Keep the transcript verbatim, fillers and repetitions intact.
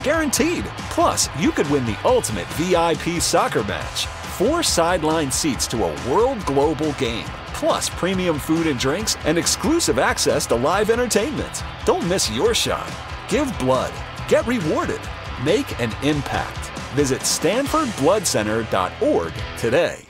Guaranteed. Plus, you could win the ultimate V I P soccer match. Four sideline seats to a world global game. Plus premium food and drinks and exclusive access to live entertainment. Don't miss your shot. Give blood. Get rewarded. Make an impact. Visit Stanford Blood Center dot org today.